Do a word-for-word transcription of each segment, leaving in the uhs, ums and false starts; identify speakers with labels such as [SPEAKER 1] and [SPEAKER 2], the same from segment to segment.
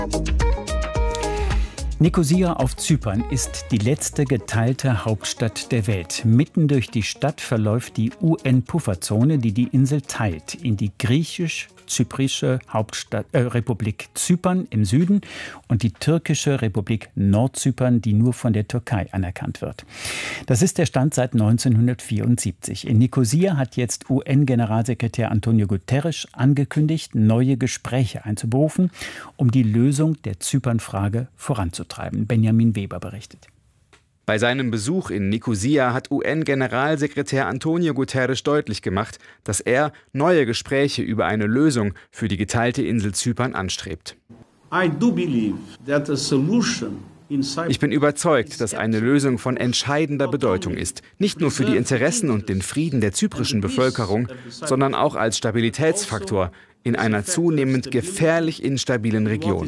[SPEAKER 1] Nikosia auf Zypern ist die letzte geteilte Hauptstadt der Welt. Mitten durch die Stadt verläuft die U N-Pufferzone, die die Insel teilt in die griechisch-zyprische Hauptstadt äh, Republik Zypern im Süden und die türkische Republik Nordzypern, die nur von der Türkei anerkannt wird. Das ist der Stand seit neunzehnhundertvierundsiebzig. In Nikosia hat jetzt U N-Generalsekretär Antonio Guterres angekündigt, neue Gespräche einzuberufen, um die Lösung der Zypernfrage voranzutreiben. Benjamin Weber berichtet.
[SPEAKER 2] Bei seinem Besuch in Nikosia hat U N-Generalsekretär Antonio Guterres deutlich gemacht, dass er neue Gespräche über eine Lösung für die geteilte Insel Zypern anstrebt. Ich bin überzeugt, dass eine Lösung von entscheidender Bedeutung ist, nicht nur für die Interessen und den Frieden der zyprischen Bevölkerung, sondern auch als Stabilitätsfaktor in einer zunehmend gefährlich instabilen Region.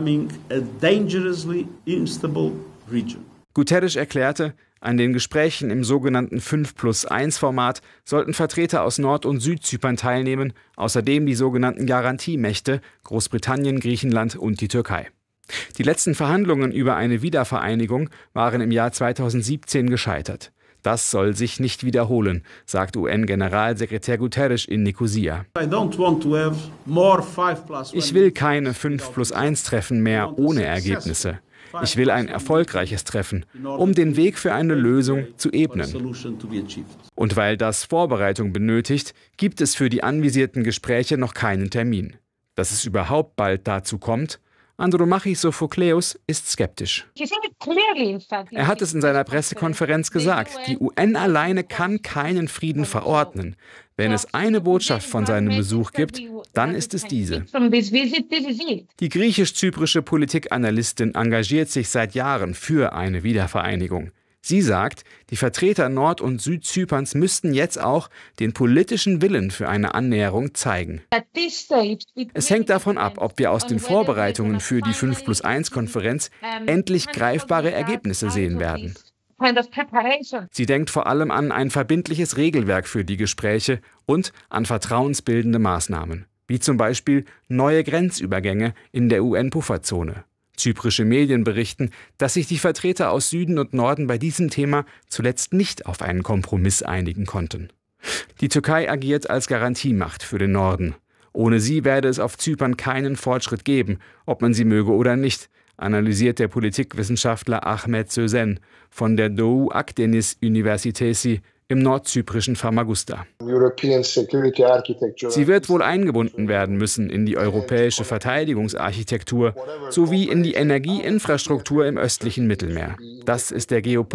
[SPEAKER 2] Guterres erklärte, an den Gesprächen im sogenannten fünf plus eins Format sollten Vertreter aus Nord- und Südzypern teilnehmen, außerdem die sogenannten Garantiemächte Großbritannien, Griechenland und die Türkei. Die letzten Verhandlungen über eine Wiedervereinigung waren im Jahr zweitausendsiebzehn gescheitert. Das soll sich nicht wiederholen, sagt U N-Generalsekretär Guterres in Nikosia. Ich will keine fünf plus eins Treffen mehr ohne Ergebnisse. Ich will ein erfolgreiches Treffen, um den Weg für eine Lösung zu ebnen. Und weil das Vorbereitung benötigt, gibt es für die anvisierten Gespräche noch keinen Termin. Dass es überhaupt bald dazu kommt? Andromachis Sophokleous ist skeptisch. Er hat es in seiner Pressekonferenz gesagt, die U N alleine kann keinen Frieden verordnen. Wenn es eine Botschaft von seinem Besuch gibt, dann ist es diese. Die griechisch-zyprische Politikanalystin engagiert sich seit Jahren für eine Wiedervereinigung. Sie sagt, die Vertreter Nord- und Südzyperns müssten jetzt auch den politischen Willen für eine Annäherung zeigen. Es hängt davon ab, ob wir aus den Vorbereitungen für die fünf plus eins Konferenz endlich greifbare Ergebnisse sehen werden. Sie denkt vor allem an ein verbindliches Regelwerk für die Gespräche und an vertrauensbildende Maßnahmen, wie zum Beispiel neue Grenzübergänge in der U N-Pufferzone. Zyprische Medien berichten, dass sich die Vertreter aus Süden und Norden bei diesem Thema zuletzt nicht auf einen Kompromiss einigen konnten. Die Türkei agiert als Garantiemacht für den Norden. Ohne sie werde es auf Zypern keinen Fortschritt geben, ob man sie möge oder nicht, analysiert der Politikwissenschaftler Ahmet Sözen von der Doğu Akdeniz Üniversitesi im nordzyprischen Famagusta. Sie wird wohl eingebunden werden müssen in die europäische Verteidigungsarchitektur sowie in die Energieinfrastruktur im östlichen Mittelmeer. Das ist der Geopolitik